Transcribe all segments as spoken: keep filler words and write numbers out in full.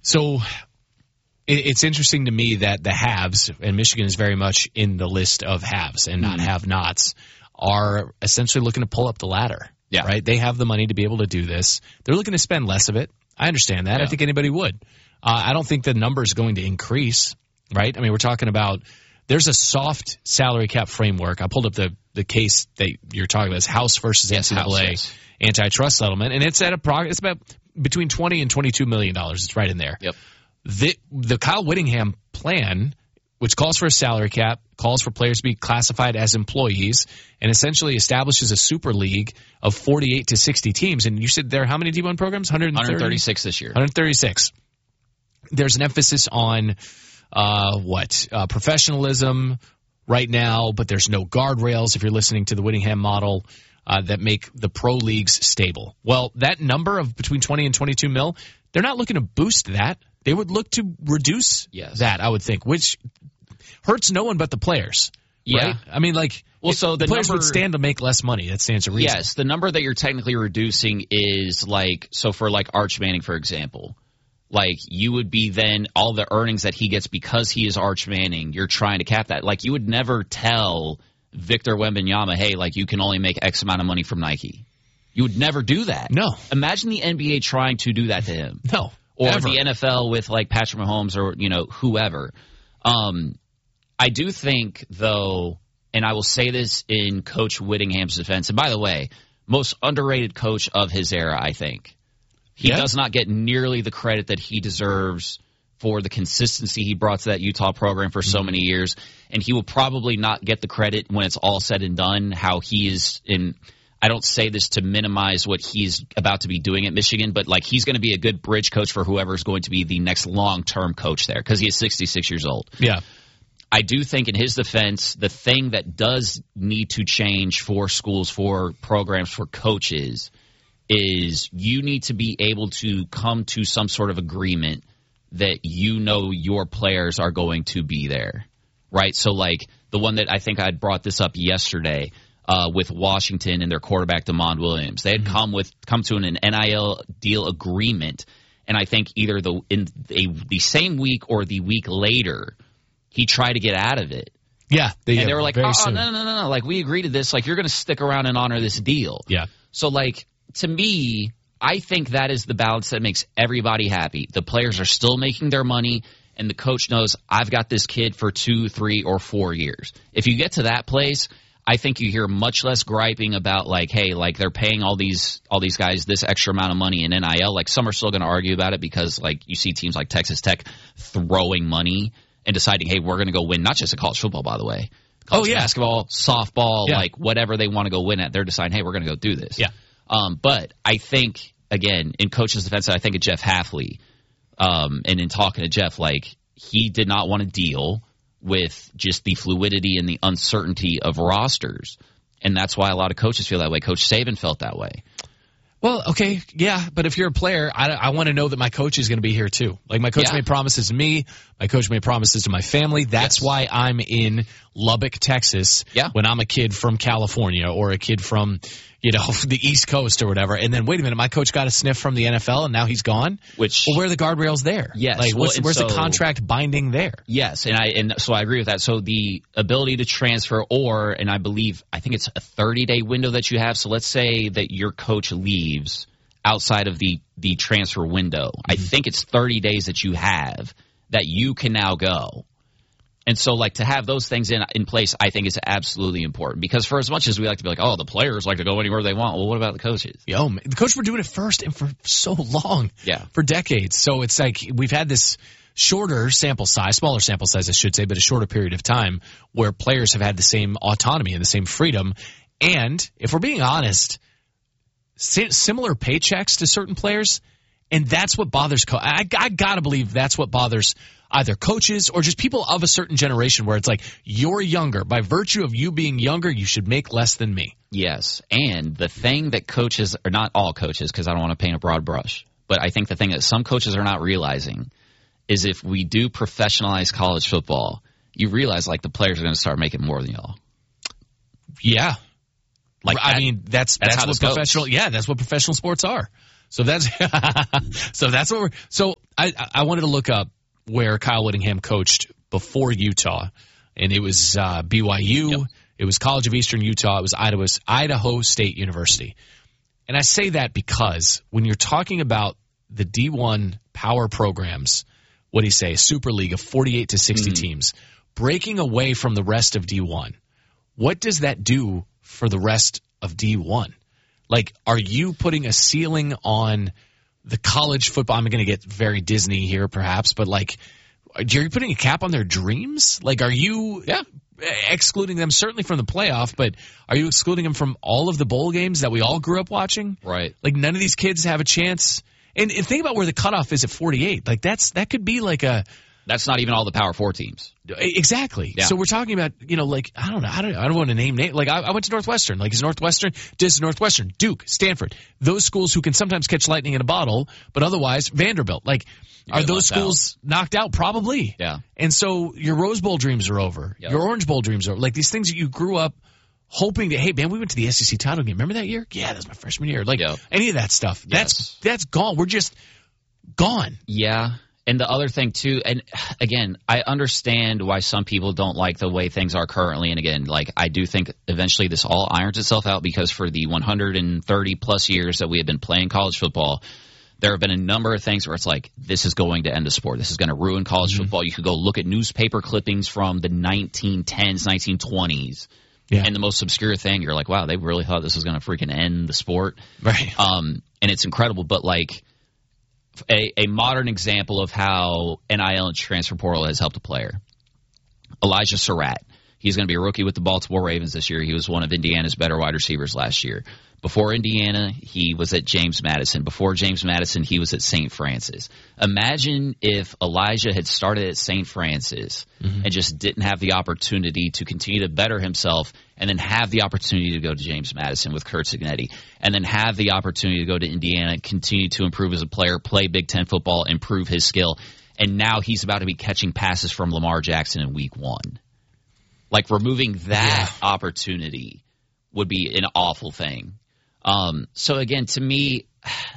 So it, it's interesting to me that the haves, and Michigan is very much in the list of haves and not mm-hmm. have-nots, are essentially looking to pull up the ladder. Yeah. Right? They have the money to be able to do this. They're looking to spend less of it. I understand that. Yeah. I think anybody would. Uh, I don't think the number is going to increase, right? I mean, we're talking about there's a soft salary cap framework. I pulled up the, the case that you're talking about. It's House versus yes, N C double A House, yes. antitrust settlement, and it's at a prog- it's about between twenty and twenty-two million dollars. It's right in there. Yep. The the Kyle Whittingham plan, which calls for a salary cap, calls for players to be classified as employees, and essentially establishes a super league of forty-eight to sixty teams. And you said there are how many D one programs? one hundred thirty? one thirty-six this year. one thirty-six. There's an emphasis on uh, what uh, professionalism right now, but there's no guardrails if you're listening to the Whittingham model uh, that make the pro leagues stable. Well, that number of between twenty and twenty-two mil, they're not looking to boost that. They would look to reduce yes. that, I would think, which hurts no one but the players. Yeah. Right? I mean, like, well, so the, the players number, would stand to make less money. That stands to reason. Yes, the number that you're technically reducing is like, so for like Arch Manning, for example, like you would be then all the earnings that he gets because he is Arch Manning, you're trying to cap that. Like you would never tell Victor Wembanyama, hey, like you can only make X amount of money from Nike. You would never do that. No. Imagine the N B A trying to do that to him. No. Or Ever. the N F L with like Patrick Mahomes or, you know, whoever. Um, I do think, though, and I will say this in Coach Whittingham's defense, and by the way, most underrated coach of his era, I think. He yeah. does not get nearly the credit that he deserves for the consistency he brought to that Utah program for so many years, and he will probably not get the credit when it's all said and done, how he is in – I don't say this to minimize what he's about to be doing at Michigan, but like he's going to be a good bridge coach for whoever's going to be the next long-term coach there because he is sixty-six years old. Yeah. I do think in his defense, the thing that does need to change for schools, for programs, for coaches is you need to be able to come to some sort of agreement that you know your players are going to be there, right? So like the one that I think I brought this up yesterday uh, with Washington and their quarterback, DeMond Williams. They had mm-hmm. come with come to an, an N I L deal agreement, and I think either the in a, the same week or the week later, he tried to get out of it. Yeah. They, and they were like, oh, oh, no, no, no, no. Like, we agreed to this. Like, you're going to stick around and honor this deal. Yeah. So, like, to me, I think that is the balance that makes everybody happy. The players are still making their money, and the coach knows, I've got this kid for two, three, or four years. If you get to that place, I think you hear much less griping about, like, hey, like, they're paying all these all these guys this extra amount of money in N I L. Like, some are still going to argue about it because, like, you see teams like Texas Tech throwing money and deciding, hey, we're going to go win, not just in college football, by the way. College oh, yeah. basketball, softball, yeah. like whatever they want to go win at, they're deciding, hey, we're going to go do this. Yeah. Um, but I think, again, in coach's defense, I think of Jeff Hafley, um, and in talking to Jeff, like, he did not want to deal with just the fluidity and the uncertainty of rosters. And that's why a lot of coaches feel that way. Coach Saban felt that way. Well, okay, yeah, but if you're a player, I, I want to know that my coach is going to be here too. Like my coach yeah. made promises to me, my coach made promises to my family. That's yes. why I'm in Lubbock, Texas. Yeah. When I'm a kid from California or a kid from, you know, the East Coast or whatever. And then wait a minute, my coach got a sniff from the N F L and now he's gone. Which well, where are the guardrails there? Yes. Like what's, well, where's so, the contract binding there? Yes, and I and so I agree with that. So the ability to transfer, or and I believe I think it's a thirty day window that you have. So let's say that your coach leaves outside of the, the transfer window. Mm-hmm. I think it's thirty days that you have that you can now go. And so, like, to have those things in in place, I think is absolutely important. Because for as much as we like to be like, oh, the players like to go anywhere they want, well, what about the coaches? Yo, man, the coaches were doing it first and for so long. Yeah. For decades. So it's like we've had this shorter sample size, smaller sample size, I should say, but a shorter period of time where players have had the same autonomy and the same freedom. And if we're being honest, similar paychecks to certain players, and that's what bothers co- I, I gotta believe that's what bothers either coaches or just people of a certain generation where it's like, you're younger. By virtue of you being younger, you should make less than me. Yes, and the thing that coaches, or not all coaches, because I don't want to paint a broad brush, but I think the thing that some coaches are not realizing is if we do professionalize college football, you realize, like, the players are going to start making more than y'all. Yeah. Like I that, mean, that's that's, that's how what professional. Goes. Yeah, that's what professional sports are. So that's so that's what we're. So I I wanted to look up where Kyle Whittingham coached before Utah, and it was uh, B Y U. Yep. It was College of Eastern Utah. It was Idaho, Idaho State University. And I say that because when you're talking about the D one power programs, what do you say, Super League of forty-eight to sixty mm-hmm. teams, breaking away from the rest of D one, what does that do for the rest of D one? Like, are you putting a ceiling on the college football? I'm going to get very Disney here perhaps, but like, are you putting a cap on their dreams? Like, are you yeah. excluding them certainly from the playoff, but are you excluding them from all of the bowl games that we all grew up watching? Right. Like, none of these kids have a chance. And, and think about where the cutoff is at forty-eight. Like, that's that could be like a... That's not even all the Power Four teams. Exactly. Yeah. So we're talking about, you know, like, I don't know. I don't, I don't want to name names. Like, I, I went to Northwestern. Like, is Northwestern, just Northwestern, Duke, Stanford. Those schools who can sometimes catch lightning in a bottle, but otherwise, Vanderbilt. Like, are those schools out. knocked out? Probably. Yeah. And so your Rose Bowl dreams are over. Yep. Your Orange Bowl dreams are over. Like, these things that you grew up hoping that, hey, man, we went to the S E C title game. Remember that year? Yeah, that was my freshman year. Like, yep. any of that stuff. Yes. That's that's gone. We're just gone. Yeah. And the other thing, too, and again, I understand why some people don't like the way things are currently. And again, like, I do think eventually this all irons itself out, because for the one hundred thirty plus years that we have been playing college football, there have been a number of things where it's like, this is going to end the sport. This is going to ruin college mm-hmm. football. You could go look at newspaper clippings from the nineteen tens, nineteen twenties. Yeah. And the most obscure thing, you're like, wow, they really thought this was going to freaking end the sport. Right. Um, and it's incredible. But, like, A, a modern example of how N I L and transfer portal has helped a player. Elijah Surratt. He's going to be a rookie with the Baltimore Ravens this year. He was one of Indiana's better wide receivers last year. Before Indiana, he was at James Madison. Before James Madison, he was at Saint Francis. Imagine if Elijah had started at Saint Francis mm-hmm. and just didn't have the opportunity to continue to better himself, and then have the opportunity to go to James Madison with Curt Cignetti, and then have the opportunity to go to Indiana, continue to improve as a player, play Big Ten football, improve his skill, and now he's about to be catching passes from Lamar Jackson in week one. Like, removing that yeah. opportunity would be an awful thing. Um, so again, to me,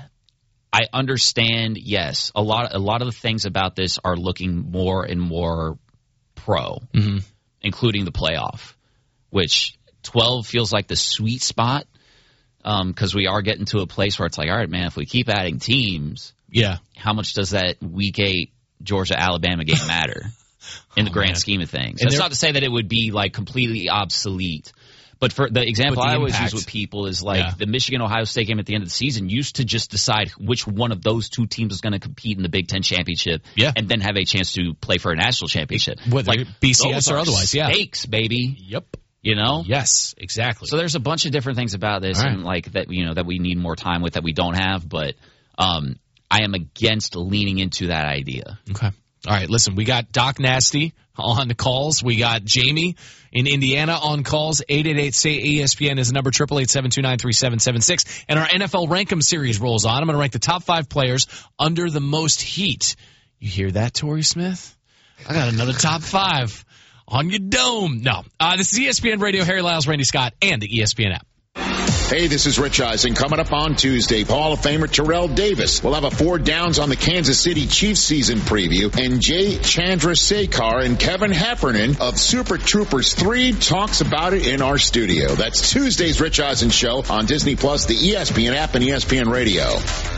I understand, yes, a lot, a lot of the things about this are looking more and more pro, mm-hmm. including the playoff, which twelve feels like the sweet spot, um, because we are getting to a place where it's like, all right, man, if we keep adding teams, yeah, how much does that week eight Georgia-Alabama game matter in the oh, grand man. scheme of things? That's not to say that it would be like completely obsolete. But for the example the I always impact. use with people is like yeah. the Michigan-Ohio State game at the end of the season used to just decide which one of those two teams was going to compete in the Big Ten championship yeah. and then have a chance to play for a national championship. Whether like B C S or otherwise, yeah. Stakes, baby. Yep. You know? Yes, exactly. So there's a bunch of different things about this right. and like that, you know, that we need more time with that we don't have, but um, I am against leaning into that idea. Okay. All right, listen, we got Doc Nasty on the calls. We got Jamie in Indiana on calls. eight eight eight, S A Y, E S P N is the number, eight eight eight, seven two nine, three seven seven six. And our N F L Rankem series rolls on. I'm going to rank the top five players under the most heat. You hear that, Torrey Smith? I got another top five on your dome. No, uh, this is E S P N Radio, Harry Lyles, Randy Scott, and the E S P N app. Hey, this is Rich Eisen. Coming up on Tuesday, Hall of Famer Terrell Davis will have a four downs on the Kansas City Chiefs season preview, and Jay Chandrasekhar and Kevin Heffernan of Super Troopers three talks about it in our studio. That's Tuesday's Rich Eisen Show on Disney Plus, the E S P N app, and E S P N Radio.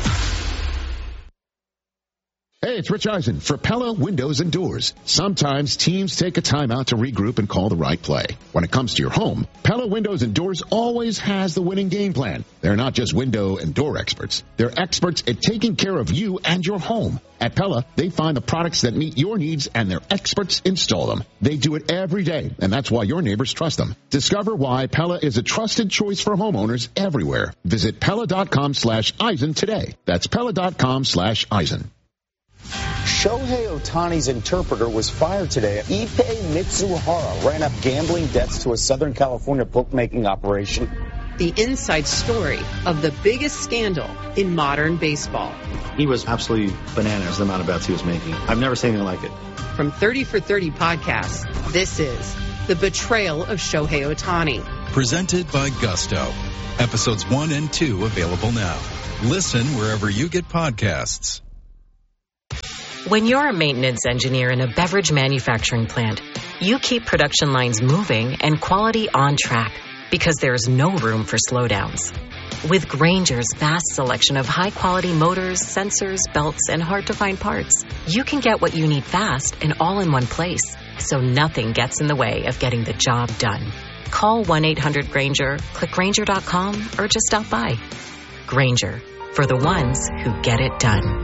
Hey, it's Rich Eisen for Pella Windows and Doors. Sometimes teams take a time out to regroup and call the right play. When it comes to your home, Pella Windows and Doors always has the winning game plan. They're not just window and door experts. They're experts at taking care of you and your home. At Pella, they find the products that meet your needs and their experts install them. They do it every day, and that's why your neighbors trust them. Discover why Pella is a trusted choice for homeowners everywhere. Visit Pella.com slash Eisen today. That's Pella.com slash Eisen. Shohei Ohtani's interpreter was fired today. Ippei Mitsuhara ran up gambling debts to a Southern California bookmaking operation. The inside story of the biggest scandal in modern baseball. He was absolutely bananas, the amount of bets he was making. I've never seen anything like it. From thirty for thirty podcasts, this is The Betrayal of Shohei Ohtani. Presented by Gusto. Episodes one and two available now. Listen wherever you get podcasts. When you're a maintenance engineer in a beverage manufacturing plant, you keep production lines moving and quality on track because there's no room for slowdowns. With Grainger's vast selection of high-quality motors, sensors, belts, and hard-to-find parts, you can get what you need fast and all in one place, so nothing gets in the way of getting the job done. Call one eight hundred Grainger, click Grainger dot com, or just stop by. Grainger, for the ones who get it done.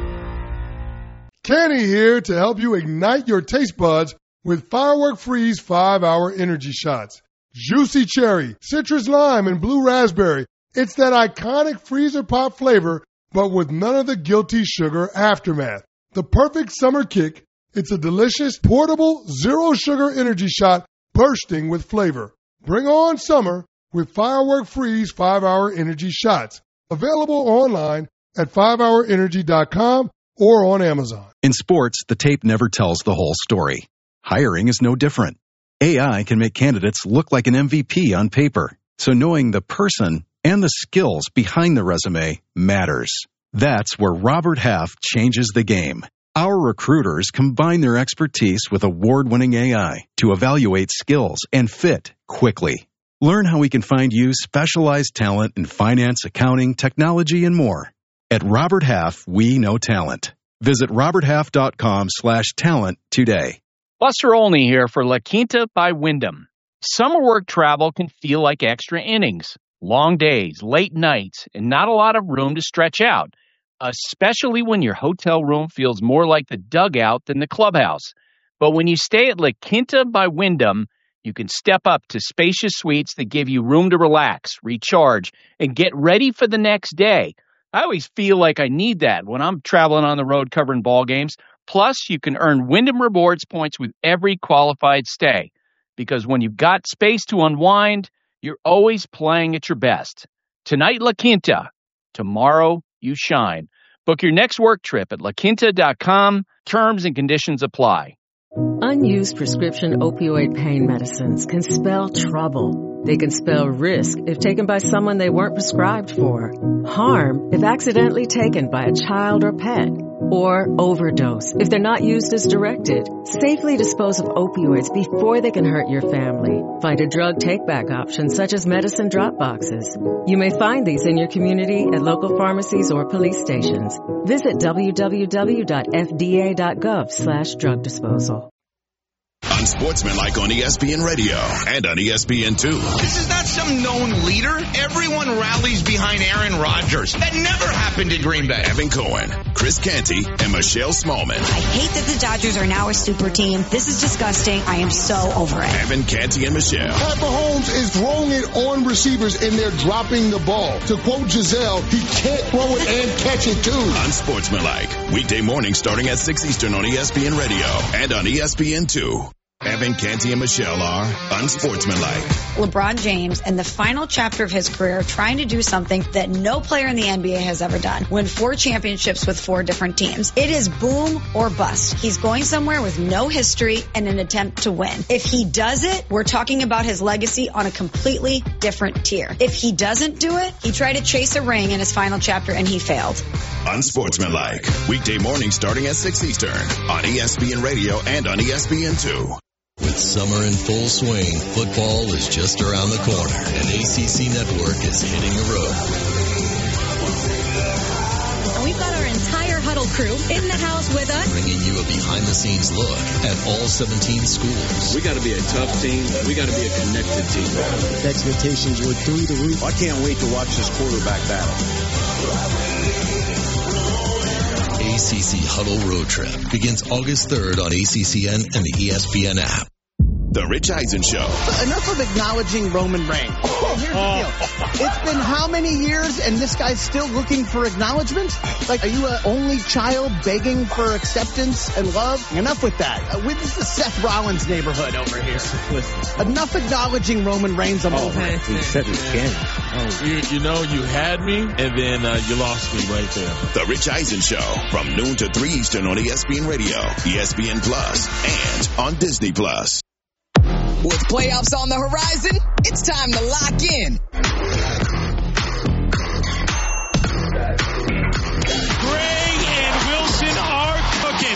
Kenny here to help you ignite your taste buds with Firework Freeze five hour Energy Shots. Juicy cherry, citrus lime, and blue raspberry. It's that iconic freezer pop flavor, but with none of the guilty sugar aftermath. The perfect summer kick. It's a delicious, portable, zero-sugar energy shot bursting with flavor. Bring on summer with Firework Freeze five hour Energy Shots. Available online at five hour energy dot com or on Amazon. In sports, the tape never tells the whole story. Hiring is no different. A I can make candidates look like an M V P on paper, so knowing the person and the skills behind the resume matters. That's where Robert Half changes the game. Our recruiters combine their expertise with award-winning A I to evaluate skills and fit quickly. Learn how we can find you specialized talent in finance, accounting, technology, and more. At Robert Half, we know talent. Visit robert half dot com slash talent today. Buster Olney here for La Quinta by Wyndham. Summer work travel can feel like extra innings. Long days, late nights, and not a lot of room to stretch out, especially when your hotel room feels more like the dugout than the clubhouse. But when you stay at La Quinta by Wyndham, you can step up to spacious suites that give you room to relax, recharge, and get ready for the next day. I always feel like I need that when I'm traveling on the road covering ball games. Plus, you can earn Wyndham Rewards points with every qualified stay. Because when you've got space to unwind, you're always playing at your best. Tonight, La Quinta. Tomorrow, you shine. Book your next work trip at la quinta dot com. Terms and conditions apply. Unused prescription opioid pain medicines can spell trouble. They can spell risk if taken by someone they weren't prescribed for, harm if accidentally taken by a child or pet, or overdose if they're not used as directed. Safely dispose of opioids before they can hurt your family. Find a drug take-back option such as medicine drop boxes. You may find these in your community at local pharmacies or police stations. Visit w w w dot f d a dot gov slash drug disposal. Unsportsmanlike on E S P N Radio and on E S P N two. This is not some known leader. Everyone rallies behind Aaron Rodgers. That never happened in Green Bay. Evan Cohen, Chris Canty, and Michelle Smallman. I hate that the Dodgers are now a super team. This is disgusting. I am so over it. Evan, Canty, and Michelle. Pat Mahomes is throwing it on receivers, and they're dropping the ball. To quote Giselle, he can't throw it and catch it, too. Unsportsmanlike. Weekday morning starting at six Eastern on E S P N Radio and on E S P N two. Evan, Canty, and Michelle are unsportsmanlike. LeBron James, in the final chapter of his career, trying to do something that no player in the N B A has ever done. Win four championships with four different teams. It is boom or bust. He's going somewhere with no history and an attempt to win. If he does it, we're talking about his legacy on a completely different tier. If he doesn't do it, he tried to chase a ring in his final chapter and he failed. Unsportsmanlike. Weekday morning starting at six Eastern on E S P N Radio and on E S P N two. With summer in full swing, football is just around the corner, and A C C Network is hitting the road. And we've got our entire Huddle crew in the house with us, bringing you a behind-the-scenes look at all seventeen schools. We got to be a tough team. We got to be a connected team. Expectations were through the roof. I can't wait to watch this quarterback battle. A C C Huddle Road Trip begins August third on A C C N and the E S P N app. The Rich Eisen Show. Enough of acknowledging Roman Reigns. Oh, here's the deal. It's been how many years and this guy's still looking for acknowledgement? Like, are you an only child begging for acceptance and love? Enough with that. Uh, this is the Seth Rollins neighborhood over here. Enough acknowledging Roman Reigns. I'm over it. He said he can. Oh, you, you know, you had me, and then uh, you lost me right there. The Rich Eisen Show from noon to three Eastern on E S P N Radio, E S P N Plus, and on Disney Plus. With playoffs on the horizon, it's time to lock in.